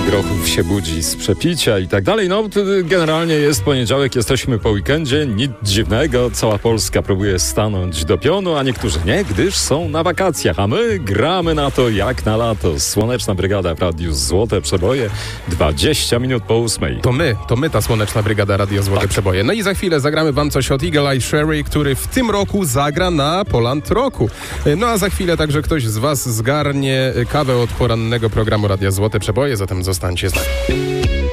Grochów się budzi z przepicia i tak dalej. No, generalnie jest poniedziałek, jesteśmy po weekendzie, nic dziwnego, cała Polska próbuje stanąć do pionu, a niektórzy nie, gdyż są na wakacjach, a my gramy na to jak na lato. Słoneczna Brygada w Radiu Złote Przeboje, 20 minut po 8. To my ta Słoneczna Brygada Radio Złote Przeboje. No i za chwilę zagramy wam coś od Eagle Eye Cherry, który w tym roku zagra na Poland Rocku. No a za chwilę także ktoś z was zgarnie kawę od porannego programu Radia Złote Przeboje, zatem zostańcie z nami.